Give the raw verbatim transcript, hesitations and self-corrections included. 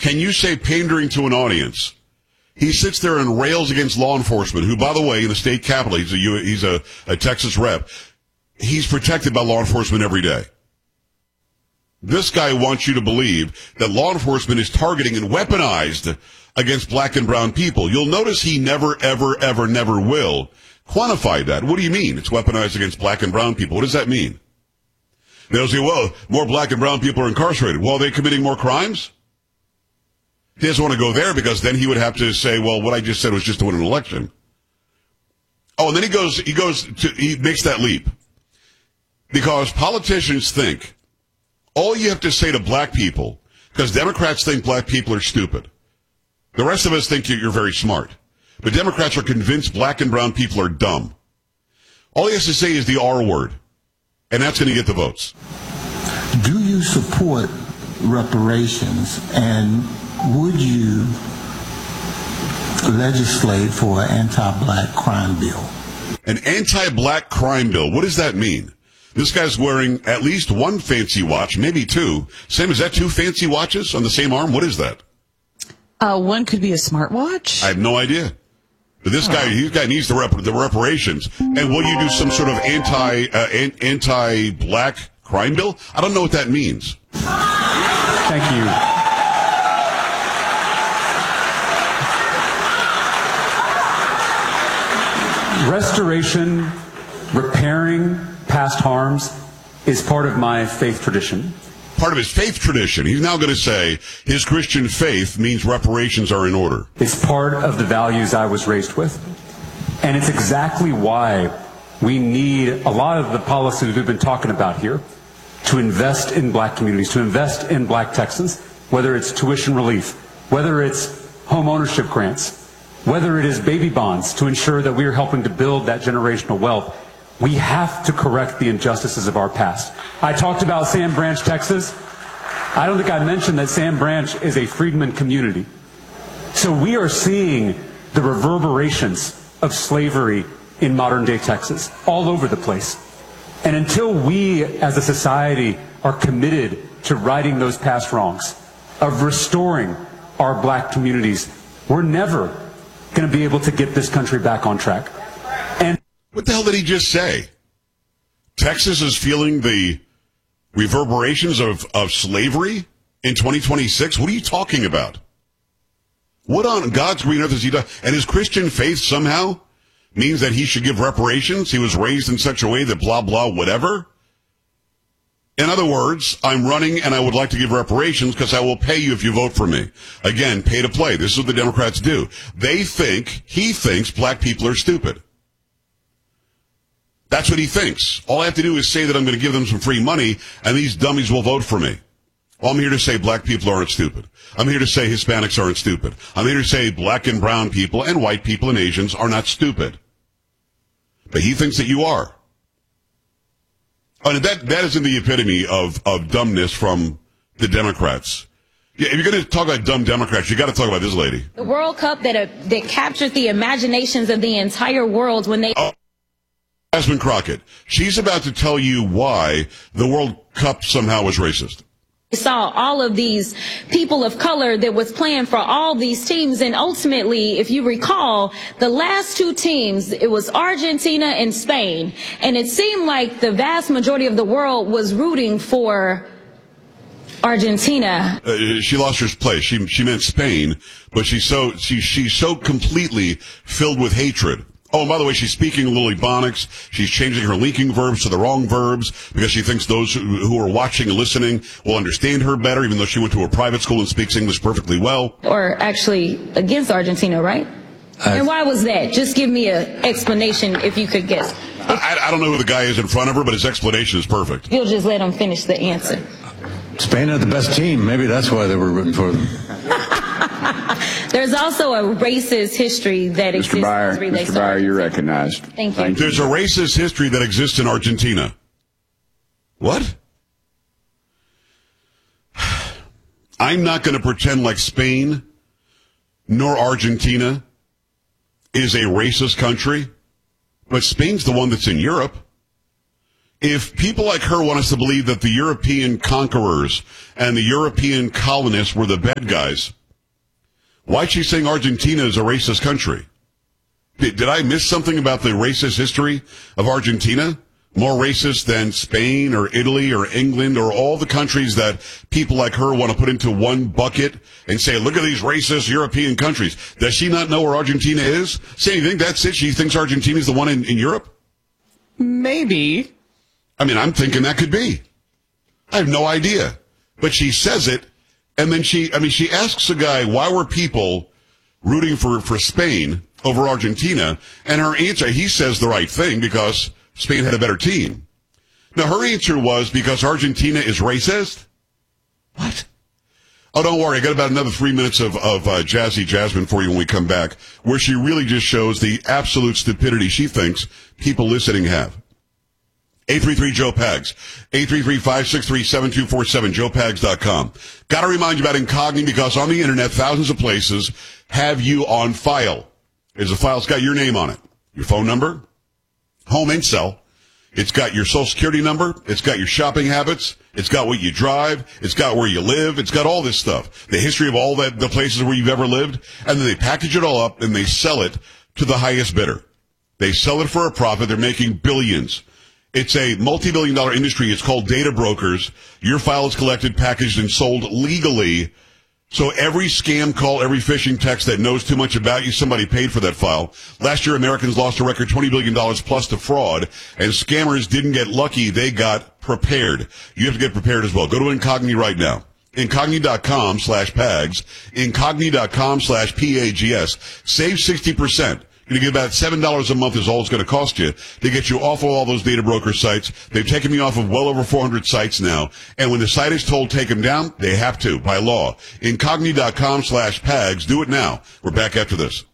Can you say pandering to an audience? He sits there and rails against law enforcement, who, by the way, in the state capitol, he's a, he's a, a Texas rep. He's protected by law enforcement every day. This guy wants you to believe that law enforcement is targeting and weaponized against black and brown people. You'll notice he never, ever, ever, never will quantify that. What do you mean it's weaponized against black and brown people? What does that mean? They'll say, well, more black and brown people are incarcerated. Well, are they committing more crimes? He doesn't want to go there because then he would have to say, well, what I just said was just to win an election. Oh, and then he goes, he goes to, he makes that leap. Because politicians think all you have to say to black people, because Democrats think black people are stupid. The rest of us think you're very smart. But Democrats are convinced black and brown people are dumb. All he has to say is the R word, and that's going to get the votes. Do you support reparations, and would you legislate for an anti-black crime bill? An anti-black crime bill. What does that mean? This guy's wearing at least one fancy watch, maybe two. Sam, is that two fancy watches on the same arm? What is that? Uh, one could be a smartwatch. I have no idea. But this guy, this guy needs the, rep- the reparations. And will you do some sort of anti, uh, an- anti-black crime bill? I don't know what that means. Thank you. Restoration, repairing past harms is part of my faith tradition. Part of his faith tradition. He's now going to say his Christian faith means reparations are in order. It's part of the values I was raised with. And it's exactly why we need a lot of the policies we've been talking about here to invest in black communities, to invest in black Texans, whether it's tuition relief, whether it's home ownership grants, whether it is baby bonds to ensure that we are helping to build that generational wealth. We have to correct the injustices of our past. I talked about Sam Branch, Texas. I don't think I mentioned that Sam Branch is a freedman community. So we are seeing the reverberations of slavery in modern-day Texas all over the place. And until we, as a society, are committed to righting those past wrongs, of restoring our black communities, we're never going to be able to get this country back on track. And what the hell did he just say? Texas is feeling the reverberations of, of slavery in twenty twenty-six? What are you talking about? What on God's green earth has he done? And his Christian faith somehow means that he should give reparations? He was raised in such a way that blah, blah, whatever? In other words, I'm running and I would like to give reparations because I will pay you if you vote for me. Again, pay to play. This is what the Democrats do. They think, he thinks black people are stupid. That's what he thinks. All I have to do is say that I'm going to give them some free money, and these dummies will vote for me. Well, I'm here to say black people aren't stupid. I'm here to say Hispanics aren't stupid. I'm here to say black and brown people and white people and Asians are not stupid. But he thinks that you are. And that, that is in the epitome of, of dumbness from the Democrats. Yeah, if you're going to talk about dumb Democrats, you got to talk about this lady. The World Cup that, uh, that captured the imaginations of the entire world when they... Oh. Jasmine Crockett, she's about to tell you why the World Cup somehow was racist. Saw all of these people of color that was playing for all these teams, and ultimately, if you recall, the last two teams, it was Argentina and Spain, and it seemed like the vast majority of the world was rooting for Argentina. Uh, she lost her place. She she meant Spain, but she's so she she's so completely filled with hatred. Oh, and by the way, she's speaking a little Ebonics. She's changing her linking verbs to the wrong verbs because she thinks those who, who are watching and listening will understand her better, even though she went to a private school and speaks English perfectly well. Or actually against Argentina, right? Uh, and why was that? Just give me an explanation if you could guess. I, I don't know who the guy is in front of her, but his explanation is perfect. You'll just let him finish the answer. Spain had the best team. Maybe that's why they were rooting for them. There's also a racist history that exists. Mister Byer, Mister Byer, you're recognized. Thank you. Thank There's a racist history that exists in Argentina. What? I'm not going to pretend like Spain nor Argentina is a racist country, but Spain's the one that's in Europe. If people like her want us to believe that the European conquerors and the European colonists were the bad guys, why is she saying Argentina is a racist country? Did, did I miss something about the racist history of Argentina? More racist than Spain or Italy or England or all the countries that people like her want to put into one bucket and say, look at these racist European countries. Does she not know where Argentina is? Say, you think that's it? She thinks Argentina is the one in, in Europe? Maybe. I mean, I'm thinking that could be. I have no idea. But she says it, and then she, I mean, she asks a guy, why were people rooting for, for Spain over Argentina? And her answer, he says the right thing because Spain had a better team. Now, her answer was because Argentina is racist? What? Oh, don't worry. I got about another three minutes of, of uh, Jazzy Jasmine for you when we come back, where she really just shows the absolute stupidity she thinks people listening have. eight three three Joe Pags. eight three three, five six three, seven two four seven, joe pags dot com. Got to remind you about Incogni because on the internet, thousands of places have you on file. There's a file. It's got your name on it, your phone number, home incel. It's got your social security number. It's got your shopping habits. It's got what you drive. It's got where you live. It's got all this stuff. The history of all that, the places where you've ever lived. And then they package it all up and they sell it to the highest bidder. They sell it for a profit. They're making billions. It's a multi-billion dollar industry. It's called data brokers. Your file is collected, packaged, and sold legally. So every scam call, every phishing text that knows too much about you, somebody paid for that file. Last year, Americans lost a record twenty billion dollars plus to fraud, and scammers didn't get lucky. They got prepared. You have to get prepared as well. Go to Incogni right now. Incogni.com slash Pags. Incogni.com slash P A G S. Save sixty percent. You're going to get about seven dollars a month is all it's going to cost you to get you off of all those data broker sites. They've taken me off of well over four hundred sites now. And when the site is told take them down, they have to by law. Incogni.com slash Pags. Do it now. We're back after this.